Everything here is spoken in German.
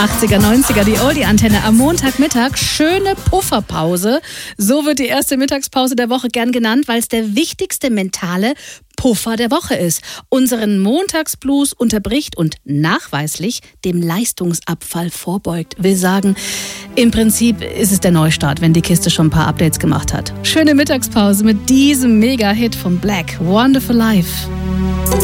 80er, 90er, die Oldie-Antenne am Montagmittag. Schöne Pufferpause. So wird die erste Mittagspause der Woche gern genannt, weil es der wichtigste mentale Puffer der Woche ist. Unseren Montagsblues unterbricht und nachweislich dem Leistungsabfall vorbeugt. Will sagen, im Prinzip ist es der Neustart, wenn die Kiste schon ein paar Updates gemacht hat. Schöne Mittagspause mit diesem Mega-Hit von Black, Wonderful Life.